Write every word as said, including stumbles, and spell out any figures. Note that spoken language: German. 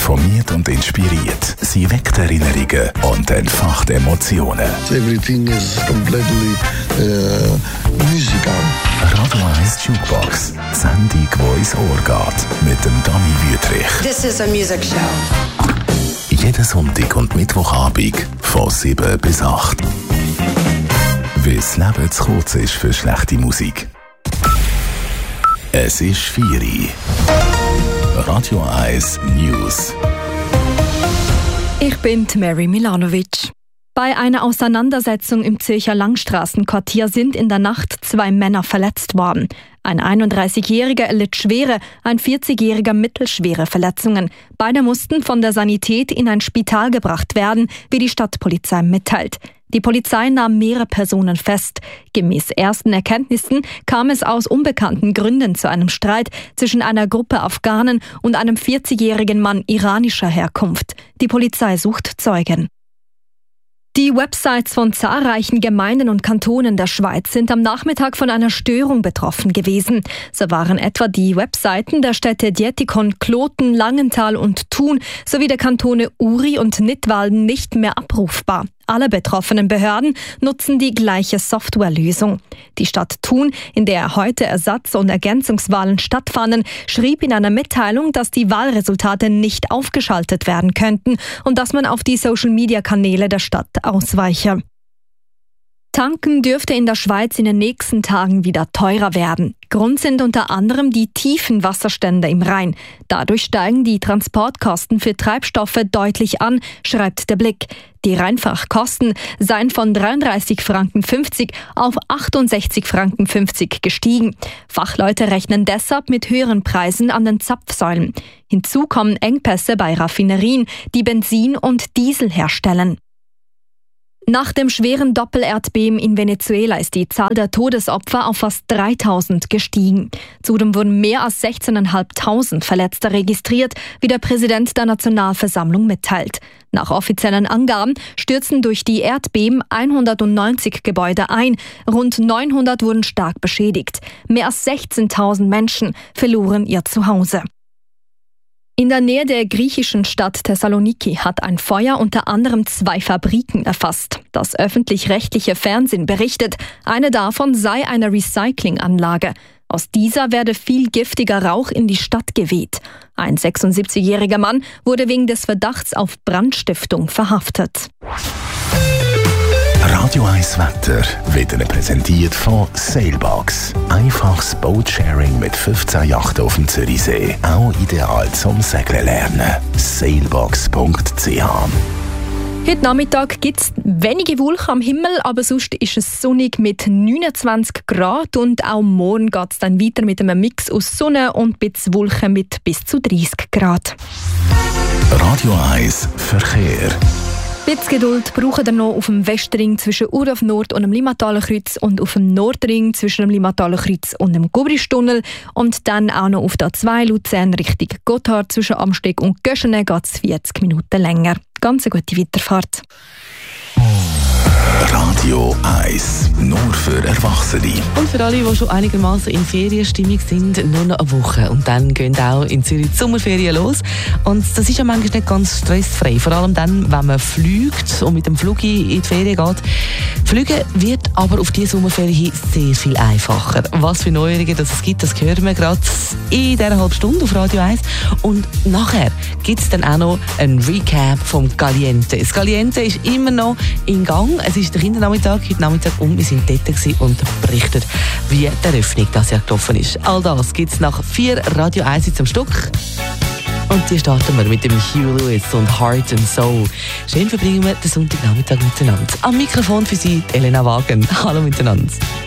informiert und inspiriert. Sie weckt Erinnerungen und entfacht Emotionen. Everything is completely uh, musical. Radio eins Jukebox. Die Sendung, die ins Ohr geht. Mit dem Dani Wüthrich. This is a music show. Jeden Sonntag und Mittwochabend von sieben bis acht. Weil das Leben zu kurz ist für schlechte Musik. Es ist vier Uhr. Radio eins News. Ich bin Mary Milanovic. Bei einer Auseinandersetzung im Zürcher Langstraßenquartier sind in der Nacht zwei Männer verletzt worden. Ein einunddreißigjähriger erlitt schwere, ein vierzigjähriger mittelschwere Verletzungen. Beide mussten von der Sanität in ein Spital gebracht werden, wie die Stadtpolizei mitteilt. Die Polizei nahm mehrere Personen fest. Gemäß ersten Erkenntnissen kam es aus unbekannten Gründen zu einem Streit zwischen einer Gruppe Afghanen und einem vierzigjährigen Mann iranischer Herkunft. Die Polizei sucht Zeugen. Die Websites von zahlreichen Gemeinden und Kantonen der Schweiz sind am Nachmittag von einer Störung betroffen gewesen. So waren etwa die Webseiten der Städte Dietikon, Kloten, Langenthal und Thun sowie der Kantone Uri und Nidwalden nicht mehr abrufbar. Alle betroffenen Behörden nutzen die gleiche Softwarelösung. Die Stadt Thun, in der heute Ersatz- und Ergänzungswahlen stattfanden, schrieb in einer Mitteilung, dass die Wahlresultate nicht aufgeschaltet werden könnten und dass man auf die Social-Media-Kanäle der Stadt ausweiche. Tanken dürfte in der Schweiz in den nächsten Tagen wieder teurer werden. Grund sind unter anderem die tiefen Wasserstände im Rhein. Dadurch steigen die Transportkosten für Treibstoffe deutlich an, schreibt der Blick. Die Rheinfachkosten seien von dreiunddreißig Franken fünfzig auf achtundsechzig Franken fünfzig gestiegen. Fachleute rechnen deshalb mit höheren Preisen an den Zapfsäulen. Hinzu kommen Engpässe bei Raffinerien, die Benzin und Diesel herstellen. Nach dem schweren Doppelerdbeben in Venezuela ist die Zahl der Todesopfer auf fast dreitausend gestiegen. Zudem wurden mehr als sechzehntausendfünfhundert Verletzte registriert, wie der Präsident der Nationalversammlung mitteilt. Nach offiziellen Angaben stürzten durch die Erdbeben hundertneunzig Gebäude ein, rund neunhundert wurden stark beschädigt. Mehr als sechzehntausend Menschen verloren ihr Zuhause. In der Nähe der griechischen Stadt Thessaloniki hat ein Feuer unter anderem zwei Fabriken erfasst. Das öffentlich-rechtliche Fernsehen berichtet, eine davon sei eine Recyclinganlage. Aus dieser werde viel giftiger Rauch in die Stadt geweht. Ein sechsundsiebzigjähriger Mann wurde wegen des Verdachts auf Brandstiftung verhaftet. Radio eins Wetter wird Ihnen präsentiert von Sailbox. Einfaches Boatsharing mit fünfzehn Yachten auf dem Zürichsee. Auch ideal zum Segeln lernen. sailbox punkt c h. Heute Nachmittag gibt es wenige Wolken am Himmel, aber sonst ist es sonnig mit neunundzwanzig Grad und auch morgen geht es dann weiter mit einem Mix aus Sonne und ein bisschen Wolken mit bis zu dreißig Grad. Radio eins Verkehr. Ein bisschen Geduld brauchen wir noch auf dem Westring zwischen Urdorf Nord und dem Limataler Kreuz und auf dem Nordring zwischen dem Limataler Kreuz und dem Gubristunnel und dann auch noch auf der zwei Luzern Richtung Gotthard zwischen Amsteg und Göschene geht es vierzig Minuten länger. Ganz eine gute Weiterfahrt. Radio eins, nur für Erwachsene. Und für alle, die schon einigermaßen in Ferienstimmung sind, nur noch eine Woche. Und dann gehen auch in Zürich die Sommerferien los. Und das ist ja manchmal nicht ganz stressfrei. Vor allem dann, wenn man fliegt und mit dem Flug in die Ferien geht. Fliegen wird aber auf diese Sommerferien hin sehr viel einfacher. Was für Neuerungen das es gibt, das hören wir gerade in dieser halben Stunde auf Radio eins. Und nachher gibt es dann auch noch einen Recap vom Caliente. Das Caliente ist immer noch in Gang. Es ist der Kindernachmittag, heute Nachmittag, und wir sind dort und berichtet, wie die Eröffnung das Jahr gelaufen ist. All das gibt es nach vier Radio eins zum Stück. Und die starten wir mit dem Hugh Lewis und Heart and Soul. Schön verbringen wir den Sonntagnachmittag miteinander. Am Mikrofon für Sie Elena Wagen. Hallo miteinander.